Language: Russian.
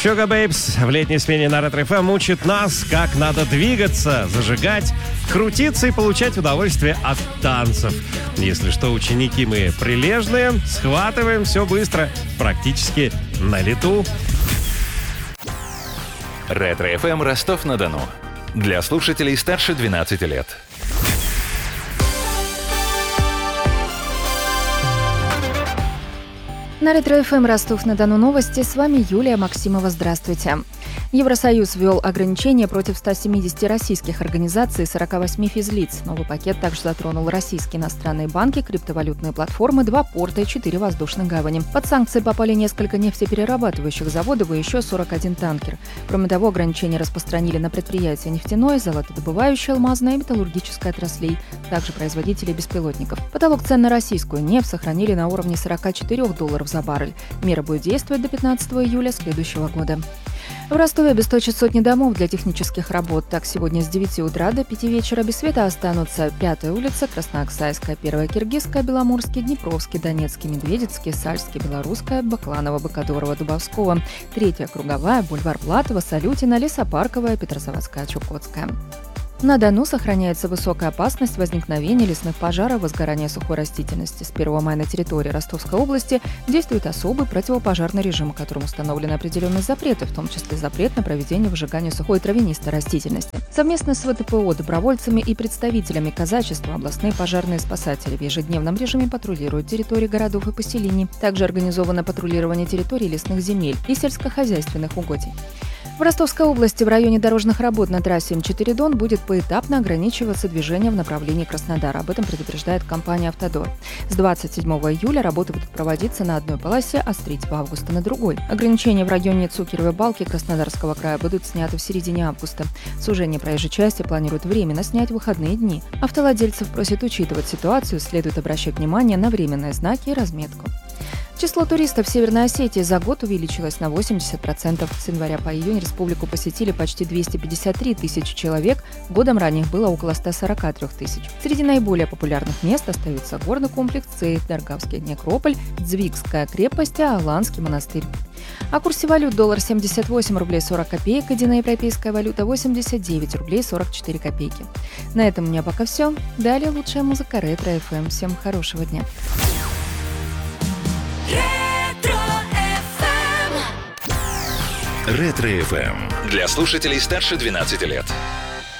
Sugar Babes в летней смене на Ретро FM учит нас, как надо двигаться, зажигать, крутиться и получать удовольствие от танцев. Если что, ученики мы прилежные, схватываем все быстро, практически на лету. Ретро FM Ростов-на-Дону. Для слушателей старше 12 лет. На Ретро-ФМ Ростов-на-Дону новости. С вами Юлия Максимова. Здравствуйте. Евросоюз ввел ограничения против 170 российских организаций и 48 физлиц. Новый пакет также затронул российские иностранные банки, криптовалютные платформы, 2 порта и 4 воздушных гавани. Под санкции попали несколько нефтеперерабатывающих заводов и еще 41 танкер. Кроме того, ограничения распространили на предприятия нефтяной, золотодобывающей, алмазной и металлургической отраслей, также производителей беспилотников. Потолок цен на российскую нефть сохранили на уровне $44 за баррель. Мера будет действовать до 15 июля следующего года. В Ростове обесточат сотни домов для технических работ. Так, сегодня с 9 утра до 5 вечера без света останутся 5-я улица, Краснооксайская, 1-я Киргизская, Беломорский, Днепровский, Донецкий, Медведицкий, Сальский, Белорусская, Бакланова, Богодорова, Дубовского, 3-я Круговая, Бульвар Платова, Салютина, Лесопарковая, Петрозаводская, Чукотская. На Дону сохраняется высокая опасность возникновения лесных пожаров и возгорания сухой растительности. С 1 мая на территории Ростовской области действует особый противопожарный режим, которым установлены определенные запреты, в том числе запрет на проведение выжигания сухой и травянистой растительности. Совместно с ВТПО, добровольцами и представителями казачества областные пожарные спасатели в ежедневном режиме патрулируют территории городов и поселений. Также организовано патрулирование территорий лесных земель и сельскохозяйственных угодий. В Ростовской области в районе дорожных работ на трассе М4 Дон будет поэтапно ограничиваться движение в направлении Краснодара. Об этом предупреждает компания «Автодор». С 27 июля работы будут проводиться на одной полосе, а с 3 августа на другой. Ограничения в районе Цукеровой Балки Краснодарского края будут сняты в середине августа. Сужение проезжей части планируют временно снять в выходные дни. Автовладельцев просят учитывать ситуацию, следует обращать внимание на временные знаки и разметку. Число туристов в Северной Осетии за год увеличилось на 80%. С января по июнь республику посетили почти 253 тысячи человек, годом ранее их было около 143 тысяч. Среди наиболее популярных мест остаются горный комплекс Цейт, Даргавский некрополь, Дзвигская крепость и Аланский монастырь. О курсе валют: доллар 78 рублей 40 копеек, единоевропейская валюта 89 рублей 44 копейки. На этом у меня пока все. Далее лучшая музыка Ретро-ФМ. Всем хорошего дня. Ретро FM для слушателей старше 12 лет.